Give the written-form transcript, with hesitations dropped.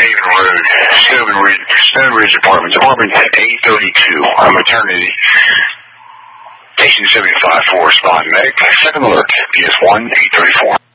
Haven Road, Stone Ridge Apartments, apartment 832, maternity. Station 75 for Spot Medic, second alert, PS1 834.